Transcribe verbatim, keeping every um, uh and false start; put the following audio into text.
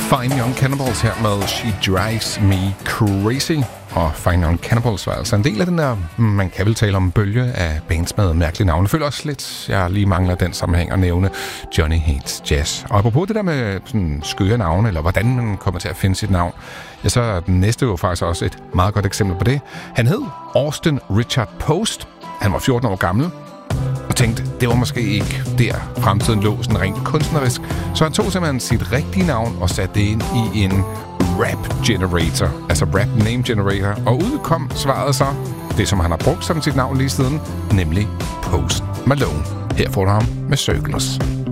Fine Young Cannibals her med She Drives Me Crazy. Og Fine Young Cannibals var altså en del af den der, man kan vel tale om bølge af bands med mærkelige navne. Jeg føler også lidt, jeg lige mangler den sammenhæng at nævne Johnny Hates Jazz. Og apropos det der med sådan skøre navne, eller hvordan man kommer til at finde sit navn, ja, så er den næste jo faktisk også et meget godt eksempel på det. Han hed Austin Richard Post. Han var fjorten år gammel. Og tænkte, det var måske ikke der fremtiden lå sådan rent kunstnerisk. Så han tog simpelthen sit rigtige navn og satte det ind i en rap generator. Altså rap name generator. Og ud kom svaret så, det som han har brugt som sit navn lige siden, nemlig Post Malone. Her får du ham med Circles.